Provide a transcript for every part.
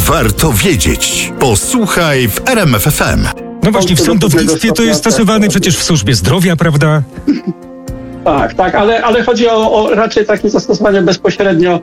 warto wiedzieć. Posłuchaj w RMF FM. No właśnie, w sądownictwie to jest stosowane przecież w służbie zdrowia, prawda? Tak, ale chodzi o raczej takie zastosowanie bezpośrednio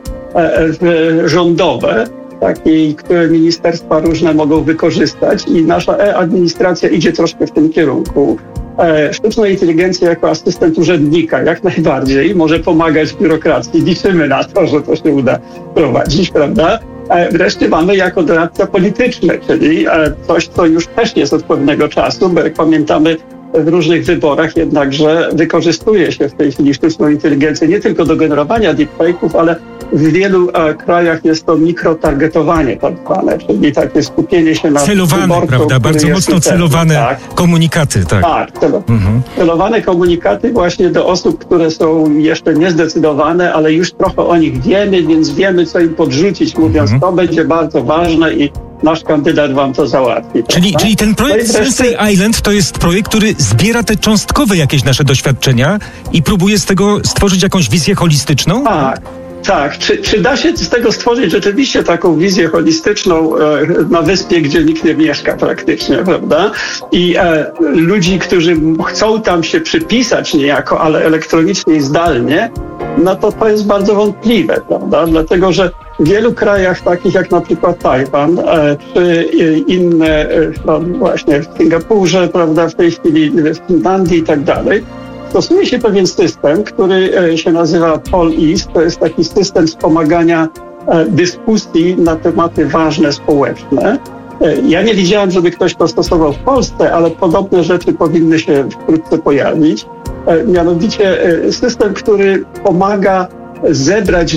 rządowe, które ministerstwa różne mogą wykorzystać i nasza e-administracja idzie troszkę w tym kierunku. Sztuczna inteligencja jako asystent urzędnika jak najbardziej może pomagać w biurokracji. Liczymy na to, że to się uda prowadzić, prawda? Wreszcie mamy jako doradca polityczny, czyli coś, co już też jest od pewnego czasu, bo jak pamiętamy, w różnych wyborach jednakże wykorzystuje się w tej chwili sztuczną inteligencję nie tylko do generowania deepfake'ów, ale w wielu krajach jest to mikrotargetowanie tak zwane, czyli takie skupienie się na celowane, prawda? Bardzo mocno celowane komunikaty, tak. Celowane komunikaty właśnie do osób, które są jeszcze niezdecydowane, ale już trochę o nich wiemy, więc wiemy, co im podrzucić, mówiąc, to będzie bardzo ważne i nasz kandydat wam to załatwi. Czyli ten projekt Sensei Island to jest projekt, który zbiera te cząstkowe jakieś nasze doświadczenia i próbuje z tego stworzyć jakąś wizję holistyczną? Tak. Czy da się z tego stworzyć rzeczywiście taką wizję holistyczną na wyspie, gdzie nikt nie mieszka praktycznie, prawda? I ludzi, którzy chcą tam się przypisać niejako, ale elektronicznie i zdalnie, no to jest bardzo wątpliwe, prawda? Dlatego, że w wielu krajach takich jak na przykład Tajwan, czy inne, właśnie w Singapurze, prawda, w tej chwili w Finlandii i tak dalej, stosuje się pewien system, który się nazywa PolEast. To jest taki system wspomagania dyskusji na tematy ważne społeczne. Ja nie widziałem, żeby ktoś to stosował w Polsce, ale podobne rzeczy powinny się wkrótce pojawić. Mianowicie system, który pomaga zebrać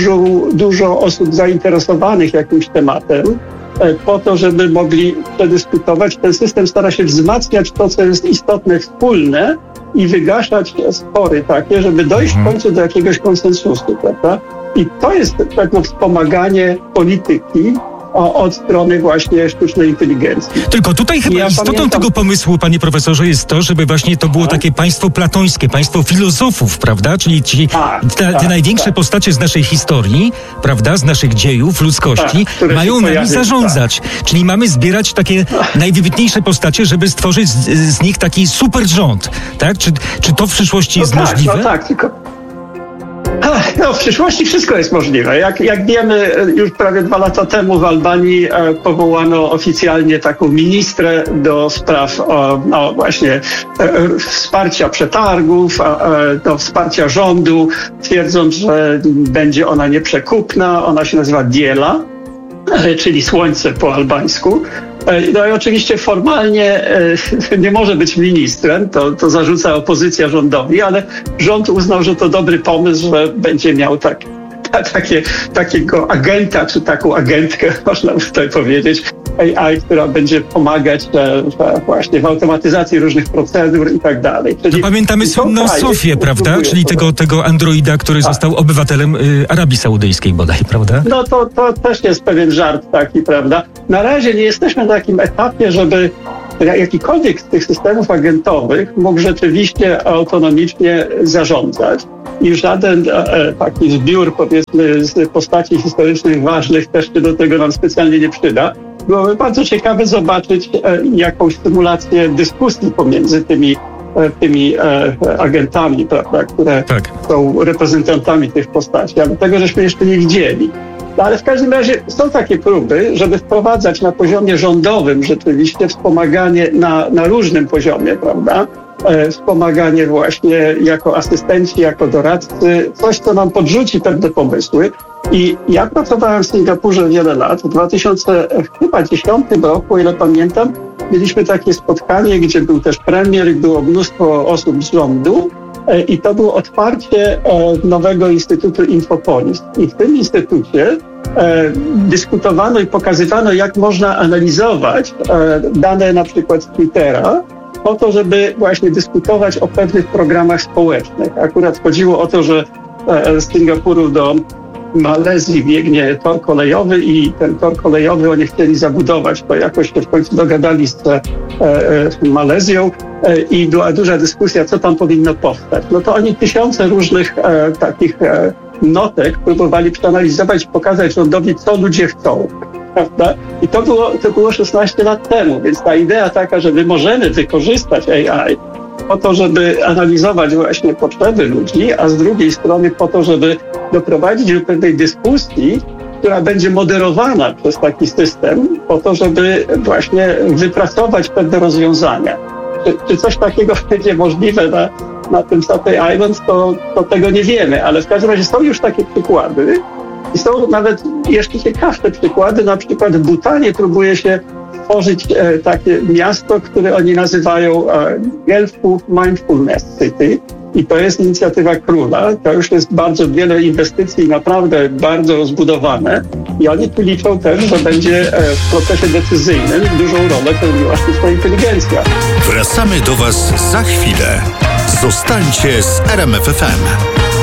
dużo osób zainteresowanych jakimś tematem, po to, żeby mogli przedyskutować. Ten system stara się wzmacniać to, co jest istotne, wspólne i wygaszać spory takie, żeby dojść w końcu do jakiegoś konsensusu, prawda? I to jest pewne wspomaganie polityki od strony właśnie sztucznej inteligencji. Tylko tutaj chyba istotą tego pomysłu, panie profesorze, jest to, żeby właśnie to było takie państwo platońskie, państwo filozofów, prawda? Czyli te największe postacie z naszej historii, prawda? Z naszych dziejów, ludzkości, mają nami zarządzać. Czyli mamy zbierać takie najwybitniejsze postacie, żeby stworzyć z nich taki super rząd, tak? Czy to w przyszłości jest możliwe? No, w przyszłości wszystko jest możliwe. Jak wiemy, już prawie 2 lata temu w Albanii powołano oficjalnie taką ministrę do spraw właśnie wsparcia przetargów, do wsparcia rządu, twierdząc, że będzie ona nieprzekupna. Ona się nazywa Diela, czyli słońce po albańsku. No i oczywiście formalnie nie może być ministrem, to zarzuca opozycja rządowi, ale rząd uznał, że to dobry pomysł, że będzie miał takiego agenta, czy taką agentkę, można tutaj powiedzieć, AI, która będzie pomagać właśnie w automatyzacji różnych procedur i tak dalej. To pamiętamy słynną Sofię, prawda? Czyli tego androida, który został obywatelem Arabii Saudyjskiej bodaj, prawda? No to też jest pewien żart taki, prawda? Na razie nie jesteśmy na takim etapie, żeby jakikolwiek z tych systemów agentowych mógł rzeczywiście autonomicznie zarządzać i żaden taki zbiór, powiedzmy, z postaci historycznych ważnych też się do tego nam specjalnie nie przyda. Byłoby bardzo ciekawe zobaczyć jakąś symulację dyskusji pomiędzy tymi agentami, prawda, które są reprezentantami tych postaci, ale tego żeśmy jeszcze nie widzieli. No, ale w każdym razie są takie próby, żeby wprowadzać na poziomie rządowym rzeczywiście wspomaganie na różnym poziomie, prawda? Wspomaganie właśnie jako asystenci, jako doradcy, coś, co nam podrzuci pewne pomysły. I ja pracowałem w Singapurze wiele lat. W 2010 roku, o ile pamiętam, mieliśmy takie spotkanie, gdzie był też premier i było mnóstwo osób z rządu. I to było otwarcie nowego Instytutu Infopolis. I w tym instytucie dyskutowano i pokazywano, jak można analizować dane na przykład z Twittera, po to, żeby właśnie dyskutować o pewnych programach społecznych. Akurat chodziło o to, że z Singapuru do Malezji biegnie tor kolejowy i ten tor kolejowy oni chcieli zabudować, to jakoś się w końcu dogadali z Malezją i była duża dyskusja, co tam powinno powstać. No to oni tysiące różnych takich notek próbowali przeanalizować, pokazać rządowi, co ludzie chcą. prawda? I to było 16 lat temu, więc ta idea taka, że my możemy wykorzystać AI po to, żeby analizować właśnie potrzeby ludzi, a z drugiej strony po to, żeby doprowadzić do pewnej dyskusji, która będzie moderowana przez taki system, po to, żeby właśnie wypracować pewne rozwiązania. Czy coś takiego będzie możliwe na tym Staten Island, to tego nie wiemy, ale w każdym razie są już takie przykłady i są nawet jeszcze ciekawsze przykłady. Na przykład w Bhutanie próbuje się tworzyć takie miasto, które oni nazywają Gulf Mindfulness City. I to jest inicjatywa króla. To już jest bardzo wiele inwestycji, naprawdę bardzo rozbudowane. I oni tu liczą też, że będzie w procesie decyzyjnym dużą rolę pełniła sztuczna inteligencja. Wracamy do Was za chwilę. Zostańcie z RMF FM.